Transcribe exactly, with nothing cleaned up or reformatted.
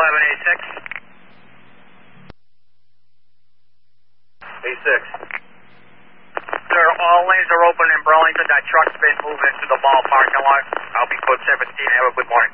eleven, A six. A six. Sir, all lanes are open in Burlington. That truck's been moved into the mall parking lot. I'll be code seventeen. Have a good morning.